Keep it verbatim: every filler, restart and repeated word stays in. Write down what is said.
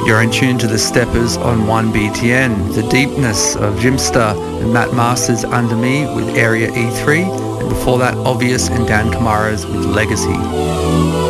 You're in tune to the Steppers on one B T N. The Deepness of Jimster and Matt Masters Under Me with Area E three, and before that Obvious and Dan Kamaras with Legacy.